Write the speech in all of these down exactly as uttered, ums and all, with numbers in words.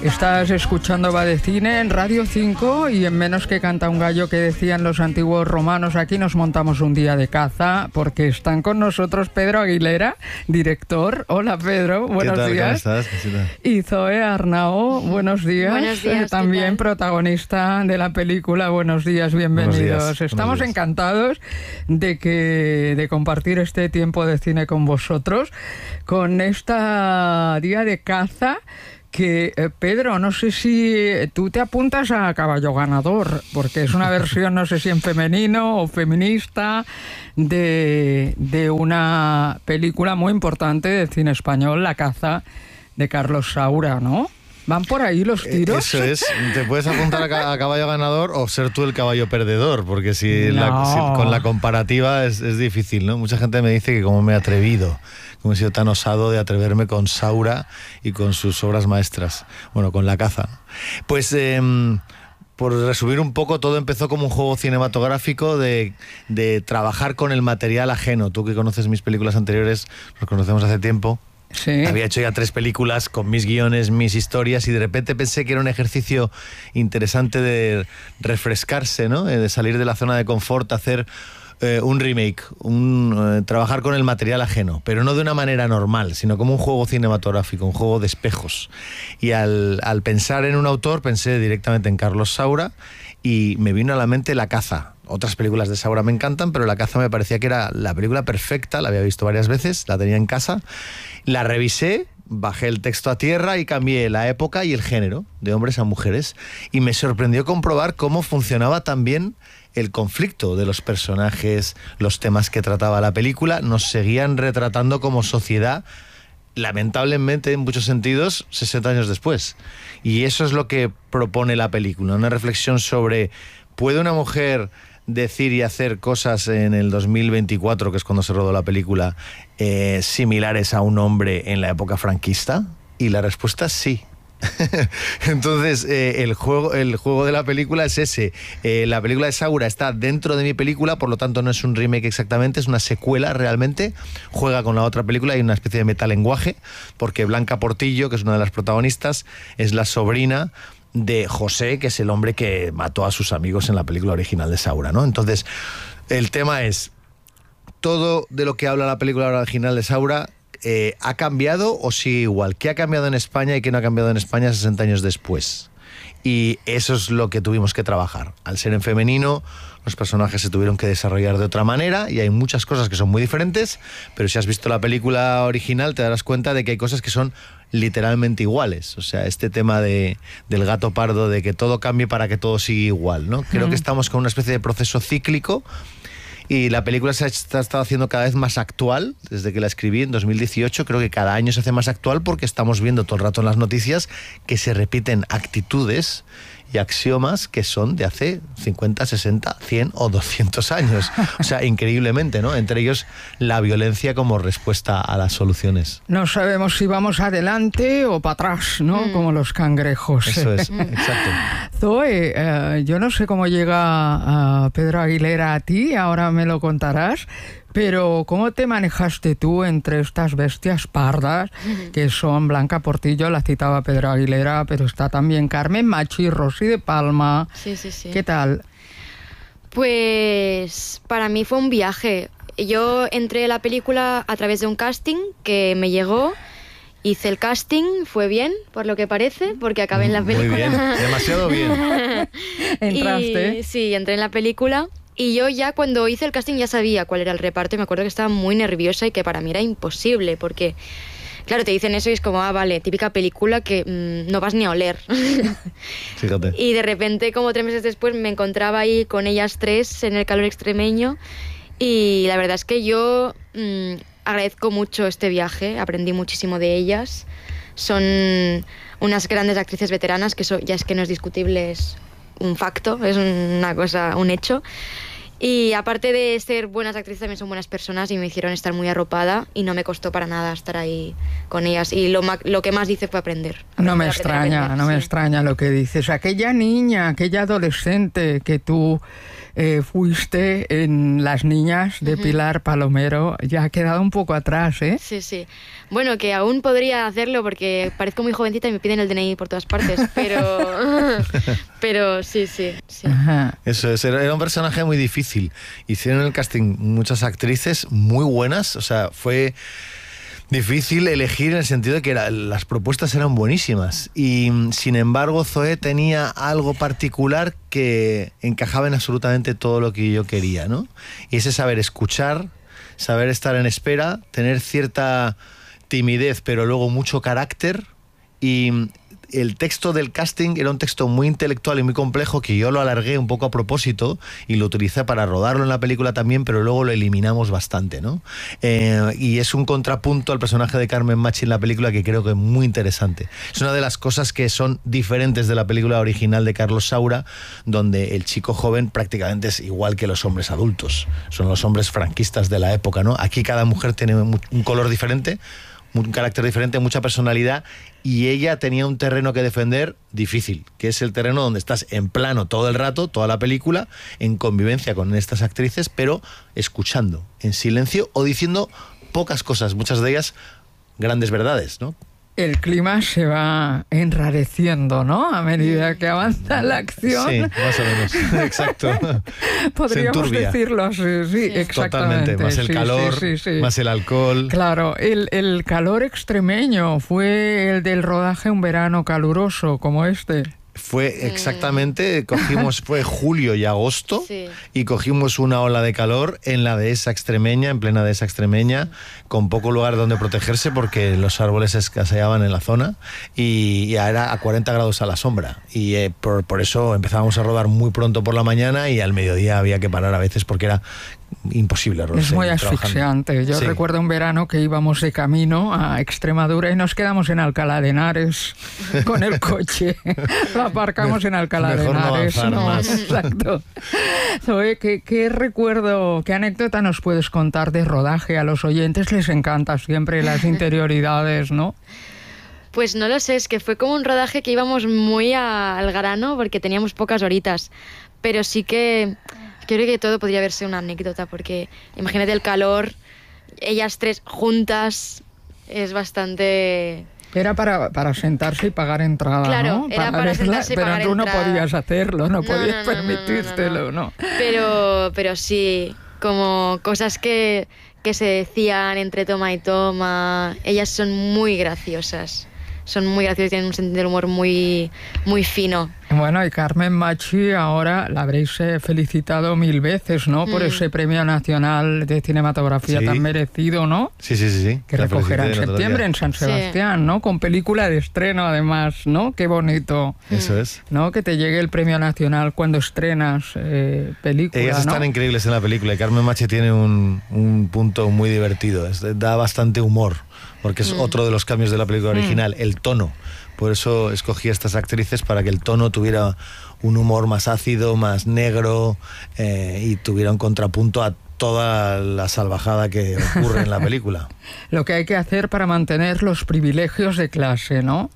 Estás escuchando Va de Cine en Radio cinco y en Menos que canta un gallo, que decían los antiguos romanos. Aquí nos montamos un día de caza porque están con nosotros Pedro Aguilera, director. Hola Pedro, buenos ¿Qué tal? días. ¿Cómo estás? Y Zoe Arnao, buenos días. Buenos días. También protagonista de la película. Buenos días, bienvenidos. Buenos días. Estamos Buenos días. encantados de que de compartir este tiempo de cine con vosotros, con esta día de caza. Que, eh, Pedro, no sé si tú te apuntas a Caballo Ganador, porque es una versión, no sé si en femenino o feminista, de, de una película muy importante del cine español, La caza, de Carlos Saura, ¿no? ¿Van por ahí los tiros? Eso es, te puedes apuntar a, ca- a caballo ganador o ser tú el caballo perdedor, porque si, No. la, si con la comparativa es, es difícil, ¿no? Mucha gente me dice que cómo me he atrevido, cómo he sido tan osado de atreverme con Saura y con sus obras maestras, bueno, con La caza. Pues... Eh, por resumir un poco, todo empezó como un juego cinematográfico de, de trabajar con el material ajeno. Tú que conoces mis películas anteriores, nos conocemos hace tiempo. Sí. Había hecho ya tres películas con mis guiones, mis historias, y de repente pensé que era un ejercicio interesante de refrescarse, ¿no? Eh, de salir de la zona de confort, hacer eh, un remake, un, eh, trabajar con el material ajeno, pero no de una manera normal, sino como un juego cinematográfico, un juego de espejos. Y al, al pensar en un autor, pensé directamente en Carlos Saura y me vino a la mente La caza. Otras películas de Saura me encantan, pero La caza me parecía que era la película perfecta, la había visto varias veces, la tenía en casa, la revisé, bajé el texto a tierra y cambié la época y el género, de hombres a mujeres, y me sorprendió comprobar cómo funcionaba también el conflicto de los personajes, los temas que trataba la película, nos seguían retratando como sociedad, lamentablemente en muchos sentidos, sesenta años después. Y eso es lo que propone la película, una reflexión sobre, ¿puede una mujer decir y hacer cosas en el dos mil veinticuatro, que es cuando se rodó la película, eh, similares a un hombre en la época franquista? Y la respuesta es sí. Entonces, eh, el, juego, el juego de la película es ese. Eh, la película de Saura está dentro de mi película, por lo tanto no es un remake exactamente, es una secuela realmente. Juega con la otra película, hay una especie de metalenguaje, porque Blanca Portillo, que es una de las protagonistas, es la sobrina de José, que es el hombre que mató a sus amigos en la película original de Saura, ¿no? Entonces, el tema es, todo de lo que habla la película original de Saura eh, ¿ha cambiado o sigue igual? ¿Qué ha cambiado en España y qué no ha cambiado en España sesenta años después? Y eso es lo que tuvimos que trabajar. Al ser en femenino, los personajes se tuvieron que desarrollar de otra manera y hay muchas cosas que son muy diferentes, pero si has visto la película original te darás cuenta de que hay cosas que son literalmente iguales. O sea, este tema de, del gato pardo, de que todo cambie para que todo siga igual, ¿no? Creo que estamos con una especie de proceso cíclico y la película se ha estado haciendo cada vez más actual desde que la escribí en dos mil dieciocho. Creo que cada año se hace más actual porque estamos viendo todo el rato en las noticias que se repiten actitudes y axiomas que son de hace cincuenta, sesenta, cien o doscientos años. O sea, increíblemente, ¿no? Entre ellos la violencia como respuesta a las soluciones. No sabemos si vamos adelante o para atrás, ¿no? Mm. Como los cangrejos. Eso es, exacto. Zoe, eh, yo no sé cómo llega uh, Pedro Aguilera a ti, ahora me lo contarás, pero ¿cómo te manejaste tú entre estas bestias pardas que son Blanca Portillo, la citaba Pedro Aguilera, pero está también Carmen Machi, Rosy de Palma? Sí, sí, sí. ¿Qué tal? Pues para mí fue un viaje. Yo entré en la película a través de un casting que me llegó. Hice el casting, fue bien, por lo que parece, porque acabé en la película. Muy bien, demasiado bien. ¿Entraste? Y, sí, entré en la película. Y yo ya cuando hice el casting ya sabía cuál era el reparto y me acuerdo que estaba muy nerviosa y que para mí era imposible porque, claro, te dicen eso y es como, ah, vale, típica película que mmm, no vas ni a oler. Fíjate. Y de repente, como tres meses después, me encontraba ahí con ellas tres en el calor extremeño y la verdad es que yo mmm, agradezco mucho este viaje, aprendí muchísimo de ellas. Son unas grandes actrices veteranas, que eso ya es que no es discutible, es un facto, es una cosa, un hecho. Y aparte de ser buenas actrices, también son buenas personas y me hicieron estar muy arropada y no me costó para nada estar ahí con ellas. Y lo, lo que más hice fue aprender. aprender no me aprender, extraña, aprender, no sí. me extraña lo que dices. Aquella niña, aquella adolescente que tú eh, fuiste en Las Niñas de uh-huh. Pilar Palomero. Ya ha quedado un poco atrás, ¿eh? Sí, sí. Bueno, que aún podría hacerlo porque parezco muy jovencita y me piden el D N I por todas partes, pero pero sí, sí. sí. Eso es, era un personaje muy difícil. Hicieron el casting muchas actrices muy buenas, o sea, fue difícil elegir en el sentido de que era, las propuestas eran buenísimas y sin embargo Zoé tenía algo particular que encajaba en absolutamente todo lo que yo quería, ¿no? Y ese saber escuchar, saber estar en espera, tener cierta timidez pero luego mucho carácter. Y el texto del casting era un texto muy intelectual y muy complejo que yo lo alargué un poco a propósito y lo utilicé para rodarlo en la película también, pero luego lo eliminamos bastante, ¿no? Eh, y es un contrapunto al personaje de Carmen Machi en la película que creo que es muy interesante. Es una de las cosas que son diferentes de la película original de Carlos Saura, donde el chico joven prácticamente es igual que los hombres adultos. Son los hombres franquistas de la época, ¿no? Aquí cada mujer tiene un color diferente, un carácter diferente, mucha personalidad, y ella tenía un terreno que defender difícil, que es el terreno donde estás en plano todo el rato, toda la película, en convivencia con estas actrices, pero escuchando, en silencio o diciendo pocas cosas, muchas de ellas grandes verdades, ¿no? El clima se va enrareciendo, ¿no? A medida que avanza la acción. Sí, más o menos. Exacto. Podríamos decirlo así, sí, sí, exactamente. Totalmente. Más el sí, calor, sí, sí, sí. más el alcohol. Claro, el, el calor extremeño fue el del rodaje Un verano caluroso, como este. Fue exactamente, cogimos, fue julio y agosto, sí. y cogimos una ola de calor en la dehesa extremeña, en plena dehesa extremeña, con poco lugar donde protegerse porque los árboles escaseaban en la zona y, y era a cuarenta grados a la sombra. Y eh, por, por eso empezábamos a rodar muy pronto por la mañana y al mediodía había que parar a veces porque era imposible rodar. Es muy asfixiante. Yo sí. recuerdo un verano que íbamos de camino a Extremadura y nos quedamos en Alcalá de Henares con el coche. Lo aparcamos en Alcalá de Henares. No no, más. Exacto. Zoe, ¿qué, ¿qué recuerdo, qué anécdota nos puedes contar de rodaje? A los oyentes les encanta siempre las interioridades, ¿no? Pues no lo sé, es que fue como un rodaje que íbamos muy a, al grano porque teníamos pocas horitas, pero sí que creo que todo podría verse una anécdota porque imagínate el calor, ellas tres juntas, es bastante... Era para, para sentarse y pagar entrada, claro, ¿no? Era para, para sentarse y pero pagar tú entrada. no podías hacerlo, no, no podías no, no, permitírtelo, no, no, no. ¿no? Pero, pero sí, como cosas que, que se decían entre toma y toma, ellas son muy graciosas. Son muy graciosas, tienen un sentido del humor muy, muy fino. Bueno, y Carmen Machi ahora la habréis eh, felicitado mil veces, ¿no? Por mm. ese Premio Nacional de Cinematografía sí. tan merecido, ¿no? Sí, sí, sí. sí. Que la recogerá en septiembre en San Sebastián, sí. ¿no? Con película de estreno, además, ¿no? Qué bonito. Eso es. ¿No? Que te llegue el Premio Nacional cuando estrenas eh, película, Ellas ¿no? están increíbles en la película y Carmen Machi tiene un, un punto muy divertido. Es, da bastante humor, porque es mm. otro de los cambios de la película original, mm. el tono. Por eso escogí a estas actrices, para que el tono tuviera un humor más ácido, más negro, eh, y tuviera un contrapunto a toda la salvajada que ocurre en la película. Lo que hay que hacer para mantener los privilegios de clase, ¿no?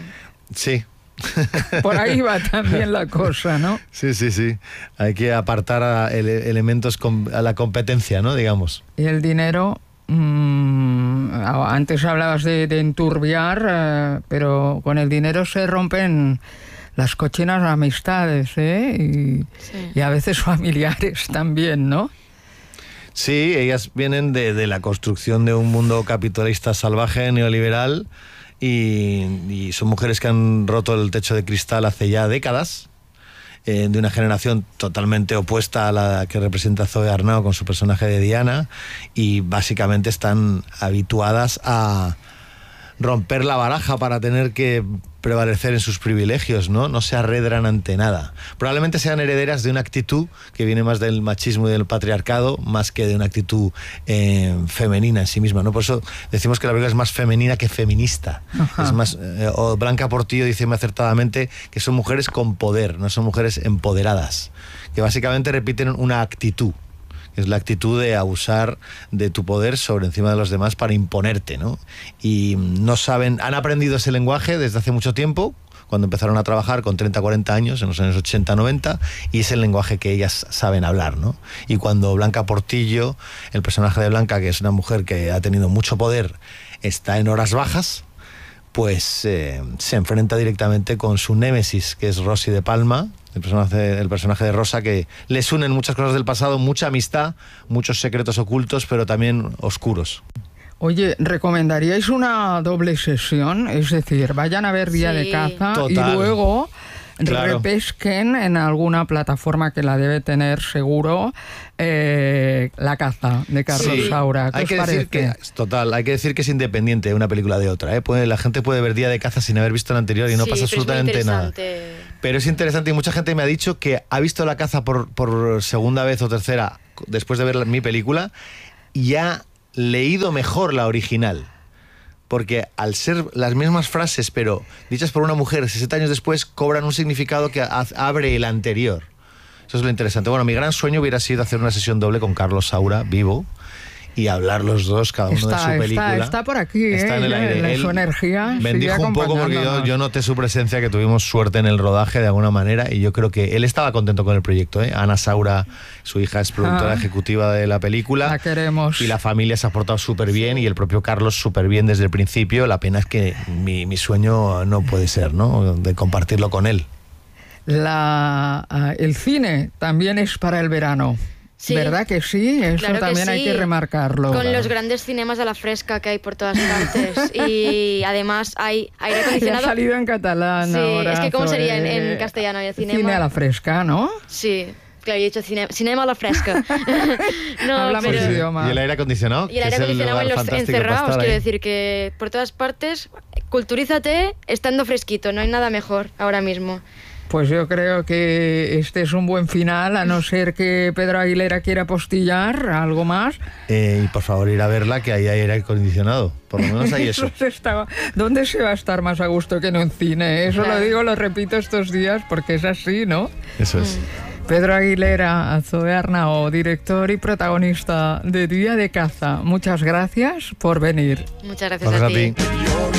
Sí. Por ahí va también la cosa, ¿no? Sí, sí, sí. Hay que apartar a ele- elementos com- a la competencia, ¿no? Digamos. Y el dinero... Mm, antes hablabas de, de enturbiar, eh, pero con el dinero se rompen las cochinas amistades, ¿eh? Y, sí. y a veces familiares también, ¿no? Sí, ellas vienen de, de la construcción de un mundo capitalista salvaje, neoliberal, y, y son mujeres que han roto el techo de cristal hace ya décadas. Eh, de una generación totalmente opuesta a la que representa Zoe Arnau con su personaje de Diana, y básicamente están habituadas a romper la baraja para tener que prevalecer en sus privilegios, ¿no? No se arredran ante nada. Probablemente sean herederas de una actitud que viene más del machismo y del patriarcado, más que de una actitud eh, femenina en sí misma, ¿no? Por eso decimos que la película es más femenina que feminista. Ajá. Es más, eh, o Blanca Portillo dice muy acertadamente que son mujeres con poder, no son mujeres empoderadas, que básicamente repiten una actitud. Es la actitud de abusar de tu poder sobre encima de los demás para imponerte, ¿no? Y no saben, han aprendido ese lenguaje desde hace mucho tiempo, cuando empezaron a trabajar con treinta, cuarenta años, en los años ochenta, noventa, y es el lenguaje que ellas saben hablar, ¿no? Y cuando Blanca Portillo, el personaje de Blanca, que es una mujer que ha tenido mucho poder, está en horas bajas, pues eh, se enfrenta directamente con su némesis, que es Rosy de Palma, el personaje, el personaje de Rosa, que les unen muchas cosas del pasado, mucha amistad, muchos secretos ocultos, pero también oscuros. Oye, ¿recomendaríais una doble sesión? Es decir, vayan a ver Día Sí. de Caza Total. y luego Claro. repesquen en alguna plataforma que la debe tener seguro, eh, La Caza, de Carlos Sí. Saura. ¿Qué Hay os que decir parece? que, total, hay que decir que es independiente una película de otra, ¿eh? Puede, la gente puede ver Día de Caza sin haber visto la anterior y no Sí, pasa pero es muy absolutamente nada. interesante. Pero es interesante y mucha gente me ha dicho que ha visto La Caza por, por segunda vez o tercera después de ver la- mi película y ha leído mejor la original. Porque al ser las mismas frases, pero dichas por una mujer sesenta años después, cobran un significado que a- abre el anterior. Eso es lo interesante. Bueno, mi gran sueño hubiera sido hacer una sesión doble con Carlos Saura, vivo, y hablar los dos, cada uno Está, de su película. está, está por aquí, Está ¿eh? en el Ya, aire. la- Él su energía bendijo sigue un poco porque yo, acompañándonos. yo noté su presencia, que tuvimos suerte en el rodaje de alguna manera, y yo creo que él estaba contento con el proyecto, ¿eh? Ana Saura, su hija, es productora Ah. ejecutiva de la película. La queremos. Y la familia se ha portado súper bien, y el propio Carlos súper bien desde el principio. La pena es que mi, mi sueño no puede ser, ¿no? De compartirlo con él. La, ah, el cine también es para el verano. Sí. ¿Verdad que sí? Eso Claro que también hay sí. que remarcarlo. Con los grandes cinemas a la fresca que hay por todas partes. Y además hay aire Ya ha acondicionado. salido en catalán Sí, ahora. es que ¿cómo sería en- Zoe? en castellano? ¿El cinema? Cine a la fresca, ¿no? Sí, claro, yo he dicho cine- cinema a la fresca. no, Hablamos pero... idioma. ¿Y el aire acondicionado? Y el Que aire es acondicionado lugar en los fantástico para encerrados, estar quiero ahí. decir que por todas partes, culturízate estando fresquito, no hay nada mejor ahora mismo. Pues yo creo que este es un buen final, a no ser que Pedro Aguilera quiera postillar algo más. Eh, y por favor, ir a verla, que ahí hay aire acondicionado. Por lo menos hay eso. se está- ¿Dónde se va a estar más a gusto que en un cine? Eso Claro. lo digo, lo repito estos días porque es así, ¿no? Eso es. Pedro Aguilera, Zoe Arnao, director y protagonista de Día de Caza. Muchas gracias por venir. Muchas gracias Gracias a a ti. ti.